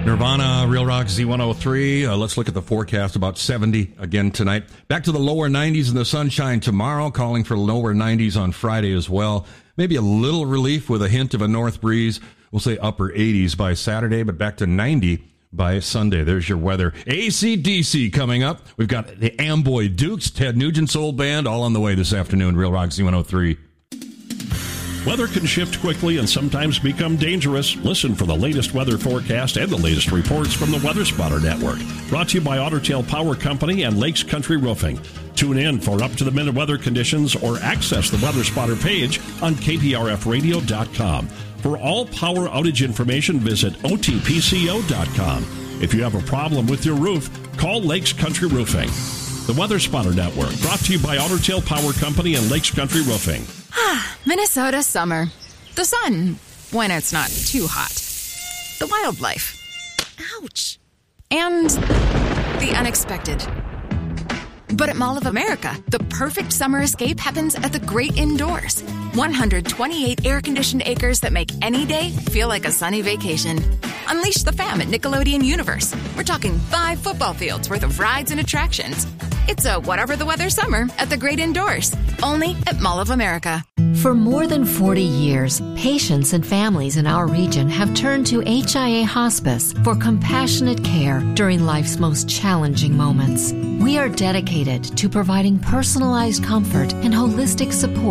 Nirvana, Real Rock Z103. Let's look at the forecast. About 70 again tonight. Back to the lower 90s in the sunshine tomorrow. Calling for lower 90s on Friday as well. Maybe a little relief with a hint of a north breeze. We'll say upper 80s by Saturday, but back to 90 by Sunday. There's your weather. AC/DC coming up. We've got the Amboy Dukes, Ted Nugent's old band, all on the way this afternoon. Real Rock Z103. Weather can shift quickly and sometimes become dangerous. Listen for the latest weather forecast and the latest reports from the Weather Spotter Network. Brought to you by Otter Tail Power Company and Lakes Country Roofing. Tune in for up-to-the-minute weather conditions or access the Weather Spotter page on KPRFradio.com. For all power outage information, visit OTPCO.com. If you have a problem with your roof, call Lakes Country Roofing. The Weather Spotter Network, brought to you by Otter Tail Power Company and Lakes Country Roofing. Minnesota summer. The sun, when it's not too hot. The wildlife. Ouch. And the unexpected. But at Mall of America, the perfect summer escape happens at the great indoors. 128 air-conditioned acres that make any day feel like a sunny vacation. Unleash the fam at Nickelodeon Universe. We're talking 5 football fields worth of rides and attractions. It's a whatever the weather summer at the great indoors. Only at Mall of America. For more than 40 years, patients and families in our region have turned to HIA Hospice for compassionate care during life's most challenging moments. We are dedicated to providing personalized comfort and holistic support